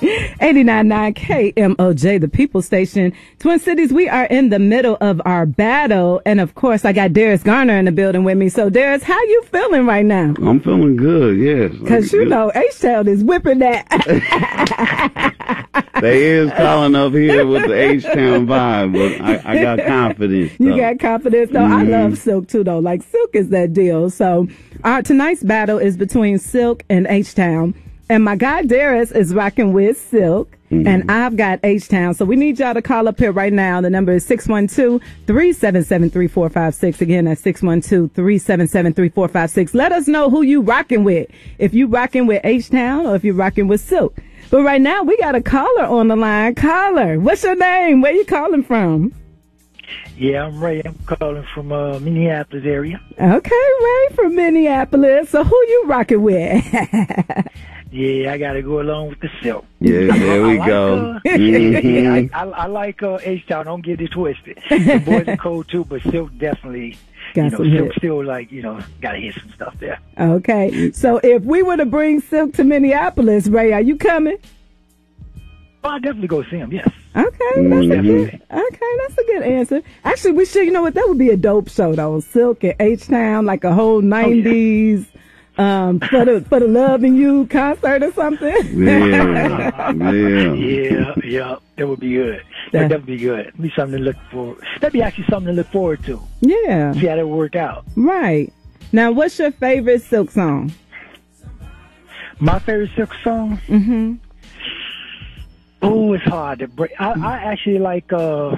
89.9 KMOJ, the People Station. Twin Cities, we are in the middle of our battle. And of course, I got Darius Garner in the building with me. So, Darius, how you feeling right now? I'm feeling good, yes. Because, you know, H-Town is whipping that. They is calling up here with the H-Town vibe, but I got confidence. Though. You got confidence? No, I love Silk, too, though. Like, Silk is that deal. So, tonight's battle is between Silk and H-Town. And my guy Darius is rocking with Silk, and I've got H-Town. So we need y'all to call up here right now. The number is 612-377-3456. Again, that's 612-377-3456. Let us know who you rocking with. If you rocking with H-Town or if you rocking with Silk. But right now, we got a caller on the line. Caller, what's your name? Where you calling from? Yeah, I'm Ray. I'm calling from Minneapolis area. Okay, Ray from Minneapolis. So who you rocking with? Yeah, I got to go along with the Silk. Yeah, there we go. Yeah, I like H-Town. Don't get it twisted. The boys are cold too, but Silk definitely, Silk still got to hit some stuff there. Okay, so if we were to bring Silk to Minneapolis, Ray, are you coming? Oh, I'll definitely go see him, yes. Okay, that's a good answer. Actually, we should, you know what, that would be a dope show, though. Silk and H-Town, like a whole 90s. For the Loving You concert or something. Yeah. That would be good. That would be good. That'd be something to look for. That'd be actually something to look forward to. Yeah. See how that work out. Right. Now, what's your favorite Silk song? My favorite Silk song? Mm-hmm. Oh, it's hard to break. I actually like.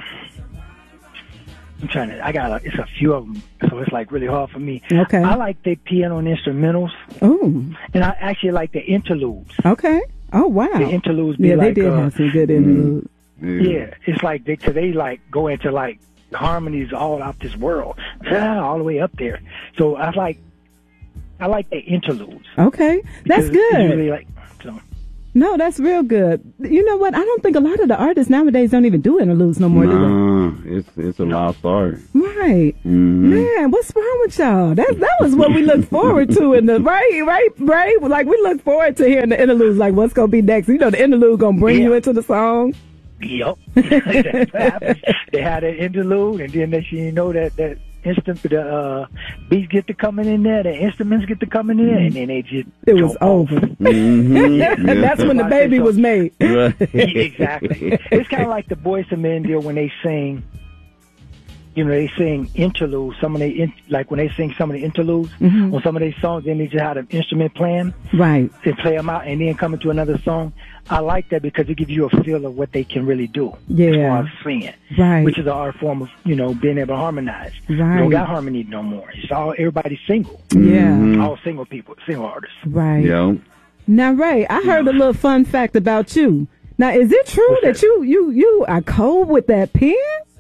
It's a few of them, so it's like really hard for me. Okay. I like the piano and instrumentals. Oh. And I actually like the interludes. Okay. Oh, wow. The interludes they did have some good interludes. Yeah, it's like they go into like harmonies all out this world, all the way up there. So I like the interludes. Okay, that's good. Really No, that's real good. You know what? I don't think a lot of the artists nowadays don't even do interludes no more, do they? It's a lost art. Right. Man, what's wrong with y'all? That was what we look forward to in the right. Like we look forward to hearing the interludes. Like what's gonna be next? You know, the interlude gonna bring you into the song. Yep. They had an interlude, and then you know that the beats get to coming in there, the instruments get to coming in, and then it was over. That's when the baby was made. Right. Exactly. It's kind of like the Boys II Men deal when they sing. They sing interludes. Like when they sing some of the interludes on some of these songs, then they just have an instrument playing. Right. They play them out and then come into another song. I like that because it gives you a feel of what they can really do. Yeah. As far as singing. Right. Which is an art form of, being able to harmonize. Right. You don't got harmony no more. It's everybody's single. Yeah. All single people, single artists. Right. Yeah. Now, Ray, I heard a little fun fact about you. Now, is it true that you are cold with that pen?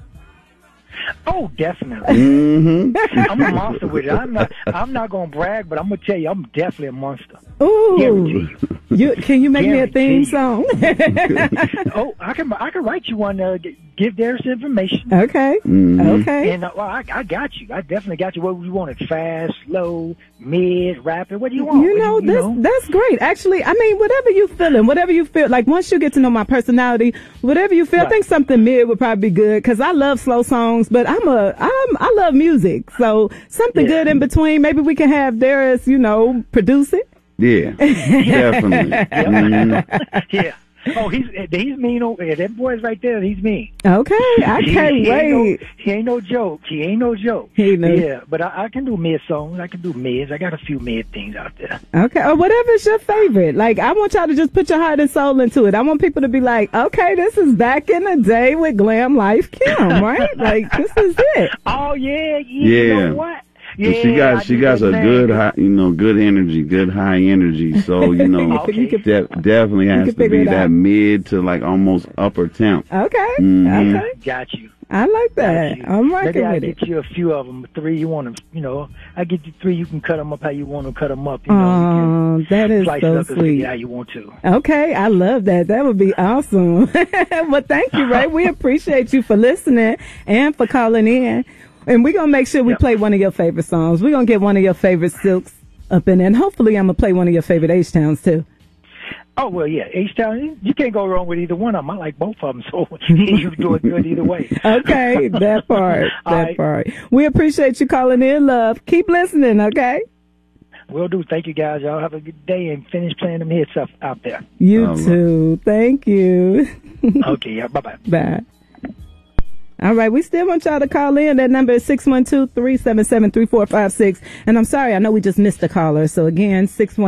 Oh, definitely. I'm a monster with it. I'm not gonna brag, but I'm gonna tell you, I'm definitely a monster. Ooh. Can you make me a theme song? Oh, I can write you one. Give Darius information. Okay. Okay. And I got you. I definitely got you. What you want? It fast, slow, mid, rapid. What do you want? That's great. Actually, I mean, whatever you feeling, whatever you feel. Like once you get to know my personality, whatever you feel, I think something mid would probably be good because I love slow songs, but I love music. So something good in between. Maybe we can have Darius, produce it. Yeah, definitely. Yeah. Oh, he's mean. That boy's right there. He's mean. Okay, I can't wait. He ain't no joke. Yeah, but I can do mid songs. I can do mids. I got a few mid things out there. Okay, or whatever's your favorite. Like, I want y'all to just put your heart and soul into it. I want people to be like, okay, this is back in the day with Glam Life Kim, right? Like, this is it. Oh yeah. You know what? Yeah, she got a good high, good energy, good high energy. So definitely has to be that mid to like almost upper temp. Okay, okay, got you. I like that. I'm rocking Maybe with it. I'll get you a few of them. 3 you want them, I get you 3. You can cut them up how you want to cut them up. That is so sweet. How you want to. Okay, I love that. That would be awesome. Well, thank you, Ray. We appreciate you for listening and for calling in. And we're going to make sure we play one of your favorite songs. We're going to get one of your favorite Silks up in there. And hopefully I'm going to play one of your favorite H-Towns, too. Oh, well, yeah. H-Town, you can't go wrong with either one of them. I like both of them, so you do it good either way. Okay, that part. Part. We appreciate you calling in, love. Keep listening, okay? Will do. Thank you, guys. Y'all have a good day and finish playing them hits out there. You too. Thank you. Okay, yeah. Bye-bye. Bye. All right, we still want y'all to call in. That number is 612-377-3456. And I'm sorry, I know we just missed a caller. So again,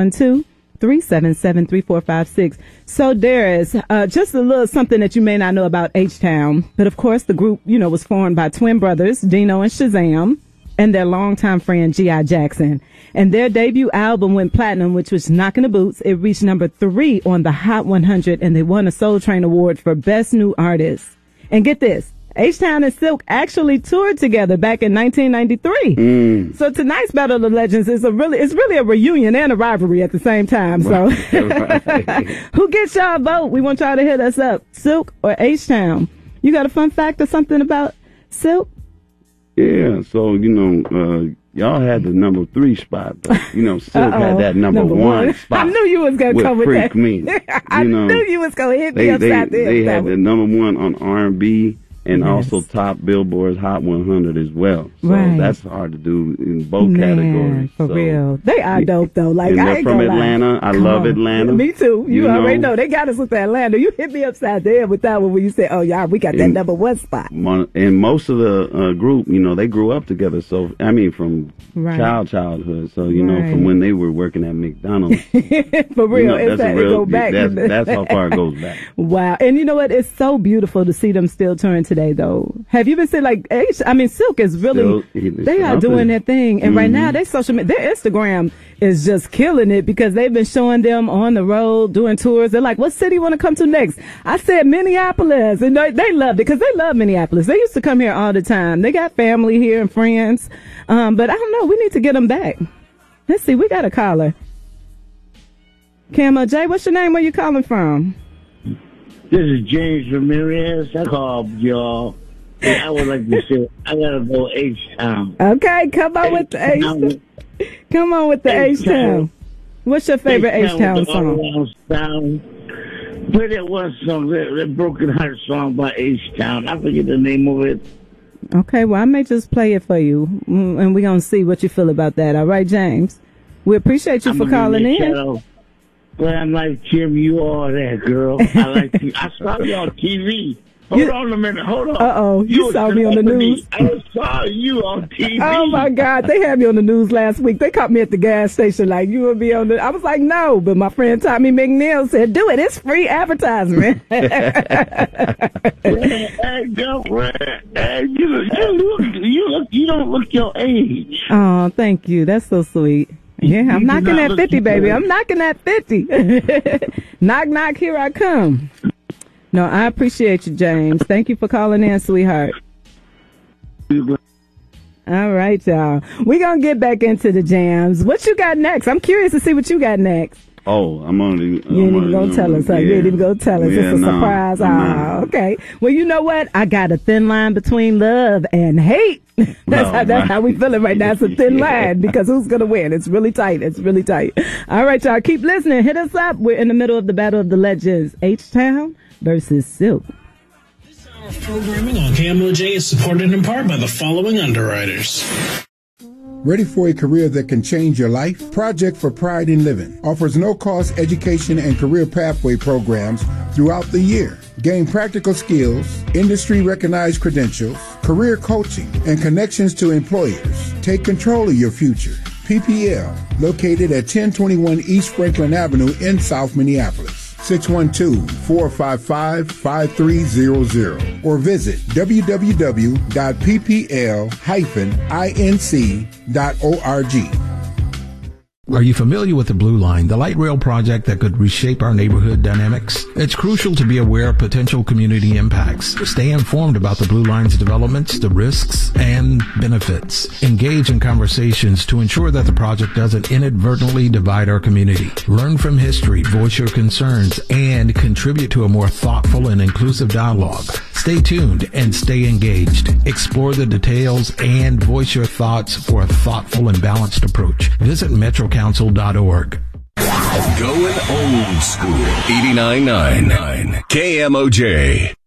612-377-3456. So Darius, just a little something that you may not know about H-Town. But of course, the group, was formed by twin brothers, Dino and Shazam, and their longtime friend, G.I. Jackson. And their debut album went platinum, which was Knockin' the Boots. It reached number 3 on the Hot 100, and they won a Soul Train Award for Best New Artist. And get this. H-Town and Silk actually toured together back in 1993. So tonight's Battle of the Legends is really a reunion and a rivalry at the same time. So who gets y'all a vote? We want y'all to hit us up. Silk or H-Town? You got a fun fact or something about Silk? Yeah, so, y'all had the number 3 spot, but, Silk had that number 1 spot. I knew you was going to come with Freak that. Me. I knew you was going to hit me upside there. They had the number 1 on R&B. And also top Billboard's Hot 100 as well. So that's hard to do in both categories. For real. They are dope, though. Like, and I they're ain't from Atlanta. I love Atlanta. Me too. You already know. They got us with Atlanta. You hit me upside there with that one when you said, oh, yeah, we got that number 1 spot. And most of the group, they grew up together. So, from childhood. So, from when they were working at McDonald's. For real. That's how far it goes back. Wow. And you know what? It's so beautiful to see them still touring today, though. Have you been seeing Silk is really, they are doing their thing. And right now, their Instagram is just killing it because they've been showing them on the road, doing tours. They're like, what city you want to come to next? I said Minneapolis. And they loved it because they love Minneapolis. They used to come here all the time. They got family here and friends. But I don't know. We need to get them back. Let's see. We got a caller. Cam J, what's your name? Where you calling from? This is James Ramirez. I called y'all. And I would like to say, I gotta go H-Town. Okay, come on with the H-Town. Come on with the H-Town. What's your favorite H-Town song? Play that one song, that Broken Heart song by H-Town. I forget the name of it. Okay, well, I may just play it for you, and we're going to see what you feel about that. All right, James? We appreciate you for calling in. But I'm like, Jim, you are that girl. I saw you on TV. Hold on a minute. Hold on. Uh-oh. You saw me on the news. I saw you on TV. Oh, my God. They had me on the news last week. They caught me at the gas station like, you will be on the... I was like, no. But my friend Tommy McNeil said, do it. It's free advertisement. You don't look your age. Oh, thank you. That's so sweet. Yeah, I'm knocking at 50, baby. I'm knocking at 50. Knock, knock, here I come. No, I appreciate you, James. Thank you for calling in, sweetheart. All right, y'all. We're going to get back into the jams. What you got next? I'm curious to see what you got next. Oh, I'm only... You ain't even going to tell us, huh? You ain't even going to tell us. It's a surprise. Oh, okay. Well, you know what? I got a thin line between love and hate. That's how we feeling right now. It's a thin line because who's going to win? It's really tight. It's really tight. All right, y'all. Keep listening. Hit us up. We're in the middle of the Battle of the Legends. H-Town versus Silk. This hour of programming on KMOJ is supported in part by the following underwriters. Ready for a career that can change your life? Project for Pride in Living offers no-cost education and career pathway programs throughout the year. Gain practical skills, industry-recognized credentials, career coaching, and connections to employers. Take control of your future. PPL, located at 1021 East Franklin Avenue in South Minneapolis. 612-455-5300 or visit www.ppl-inc.org. Are you familiar with the Blue Line, the light rail project that could reshape our neighborhood dynamics? It's crucial to be aware of potential community impacts. Stay informed about the Blue Line's developments, the risks, and benefits. Engage in conversations to ensure that the project doesn't inadvertently divide our community. Learn from history, voice your concerns, and contribute to a more thoughtful and inclusive dialogue. Stay tuned and stay engaged. Explore the details and voice your thoughts for a thoughtful and balanced approach. Visit metrocouncil.org. Going old school. 89.9 KMOJ.